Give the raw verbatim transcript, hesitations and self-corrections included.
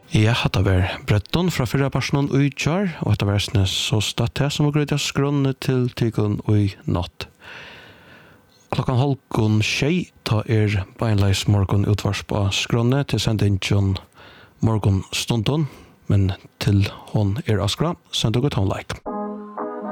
Ja, det var Bretton fra fyrre personen og utgjør, og det var så støtt her som var greit å skrønne til tikkun og i natt. Klokkan halvkun tjei ta er beinleis morgon utvars på skrønne til sendingen morgon stunden, men til hon er askra, send og gå like.